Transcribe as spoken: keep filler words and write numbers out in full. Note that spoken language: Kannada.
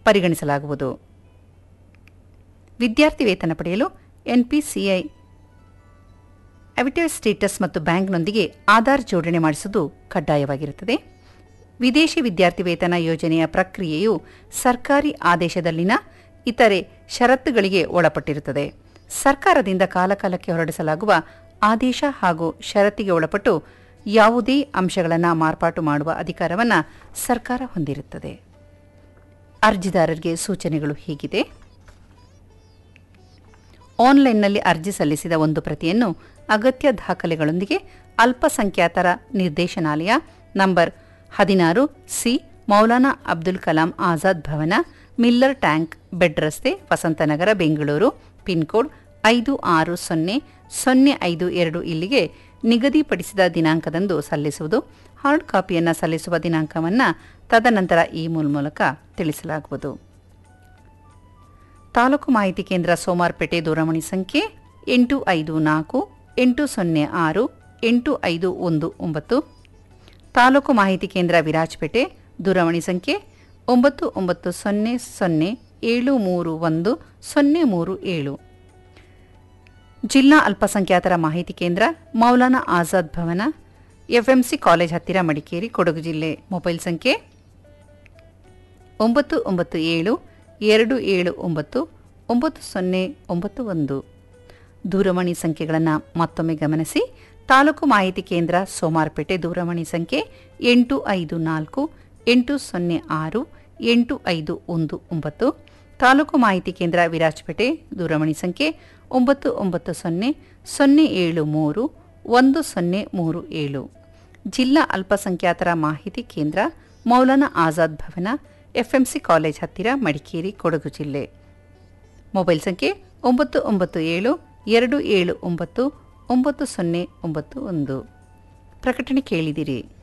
ಪರಿಗಣಿಸಲಾಗುವುದು. ವಿದ್ಯಾರ್ಥಿ ವೇತನ ಪಡೆಯಲು ಎನ್ಪಿಸಿಐ ಅವಿಟಿವ್ ಸ್ಟೇಟಸ್ ಮತ್ತು ಬ್ಯಾಂಕ್ನೊಂದಿಗೆ ಆಧಾರ್ ಜೋಡಣೆ ಮಾಡಿಸುವುದು ಕಡ್ಡಾಯವಾಗಿರುತ್ತದೆ. ವಿದೇಶಿ ವಿದ್ಯಾರ್ಥಿ ವೇತನ ಯೋಜನೆಯ ಪ್ರಕ್ರಿಯೆಯು ಸರ್ಕಾರಿ ಆದೇಶದಲ್ಲಿನ ಇತರೆ ಷರತ್ತುಗಳಿಗೆ ಒಳಪಟ್ಟಿರುತ್ತದೆ. ಸರ್ಕಾರದಿಂದ ಕಾಲಕಾಲಕ್ಕೆ ಹೊರಡಿಸಲಾಗುವ ಆದೇಶ ಹಾಗೂ ಷರತ್ತಿಗೆ ಒಳಪಟ್ಟು ಯಾವುದೇ ಅಂಶಗಳನ್ನು ಮಾರ್ಪಾಟು ಮಾಡುವ ಅಧಿಕಾರವನ್ನು ಸರ್ಕಾರ ಹೊಂದಿರುತ್ತದೆ. ಅರ್ಜಿದಾರರಿಗೆ ಸೂಚನೆಗಳು ಹೀಗಿದೆ. ಆನ್ಲೈನ್ನಲ್ಲಿ ಅರ್ಜಿ ಸಲ್ಲಿಸಿದ ಒಂದು ಪ್ರತಿಯನ್ನು ಅಗತ್ಯ ದಾಖಲೆಗಳೊಂದಿಗೆ ಅಲ್ಪಸಂಖ್ಯಾತರ ನಿರ್ದೇಶನಾಲಯ ನಂಬರ್ ಹದಿನಾರು ಸಿ ಮೌಲಾನಾ ಅಬ್ದುಲ್ ಕಲಾಂ ಆಜಾದ್ ಭವನ, ಮಿಲ್ಲರ್ ಟ್ಯಾಂಕ್, ಬೆಡ್ ರಸ್ತೆ, ವಸಂತನಗರ, ಬೆಂಗಳೂರು ಪಿನ್ಕೋಡ್ ಐದು ಆರು ಸೊನ್ನೆ ಸೊನ್ನೆ ಐದು ಎರಡು ಇಲ್ಲಿಗೆ ನಿಗದಿಪಡಿಸಿದ ದಿನಾಂಕದಂದು ಸಲ್ಲಿಸುವುದು. ಹಾರ್ಡ್ ಕಾಪಿಯನ್ನು ಸಲ್ಲಿಸುವ ದಿನಾಂಕವನ್ನು ತದನಂತರ ಇಮೇಲ್ ಮೂಲಕ ತಿಳಿಸಲಾಗುವುದು. ತಾಲೂಕು ಮಾಹಿತಿ ಕೇಂದ್ರ ಸೋಮಾರ್ಪೇಟೆ ದೂರವಾಣಿ ಸಂಖ್ಯೆ ಎಂಟು ಐದು ನಾಲ್ಕು ಎಂಟು ಸೊನ್ನೆ ಆರು ಎಂಟು ಐದು ಒಂದು ಒಂಬತ್ತು. ತಾಲೂಕು ಮಾಹಿತಿ ಕೇಂದ್ರ ವಿರಾಜಪೇಟೆ ದೂರವಾಣಿ ಸಂಖ್ಯೆ ಒಂಬತ್ತು ಒಂಬತ್ತು ಸೊನ್ನೆ ಸೊನ್ನೆ ಏಳು ಮೂರು ಒಂದು ಸೊನ್ನೆ ಮೂರು ಏಳು. ಜಿಲ್ಲಾ ಅಲ್ಪಸಂಖ್ಯಾತರ ಮಾಹಿತಿ ಕೇಂದ್ರ ಮೌಲಾನಾ ಆಜಾದ್ ಭವನ, ಎಫ್ಎಂಸಿ ಕಾಲೇಜ್ ಹತ್ತಿರ, ಮಡಿಕೇರಿ, ಕೊಡಗು ಜಿಲ್ಲೆ. ಮೊಬೈಲ್ ಸಂಖ್ಯೆ ಒಂಬತ್ತು ಒಂಬತ್ತು ಏಳು ಎರಡು ಏಳು ಒಂಬತ್ತು ಒಂಬತ್ತು ಸೊನ್ನೆ ಒಂಬತ್ತು ಒಂದು. ದೂರವಾಣಿ ಸಂಖ್ಯೆಗಳನ್ನು ಮತ್ತೊಮ್ಮೆ ಗಮನಿಸಿ. ತಾಲೂಕು ಮಾಹಿತಿ ಕೇಂದ್ರ ಸೋಮಾರ್ಪೇಟೆ ದೂರವಾಣಿ ಸಂಖ್ಯೆ ಎಂಟು ಐದು ನಾಲ್ಕು ಎಂಟು ಸೊನ್ನೆ ಆರು ಎಂಟು ಐದು ಒಂದು ಒಂಬತ್ತು. ತಾಲೂಕು ಮಾಹಿತಿ ಕೇಂದ್ರ ವಿರಾಜಪೇಟೆ ದೂರವಾಣಿ ಸಂಖ್ಯೆ ಒಂಬತ್ತು ಒಂಬತ್ತು ಸೊನ್ನೆ ಸೊನ್ನೆ ಏಳು ಮೂರು ಒಂದು ಸೊನ್ನೆ ಮೂರು ಏಳು. ಜಿಲ್ಲಾ ಅಲ್ಪಸಂಖ್ಯಾತರ ಮಾಹಿತಿ ಕೇಂದ್ರ ಮೌಲಾನಾ ಆಜಾದ್ ಭವನ, ಎಫ್ಎಂಸಿ ಕಾಲೇಜ್ ಹತ್ತಿರ, ಮಡಿಕೇರಿ, ಕೊಡಗು ಜಿಲ್ಲೆ. ಮೊಬೈಲ್ ಸಂಖ್ಯೆ ಒಂಬತ್ತು ಒಂಬತ್ತು ಏಳು ಎರಡು ಏಳು ಒಂಬತ್ತು ಒಂಬತ್ತು ಸೊನ್ನೆ ಒಂಬತ್ತು ಒಂದು. ಪ್ರಕಟಣೆ ಕೇಳಿದಿರಿ.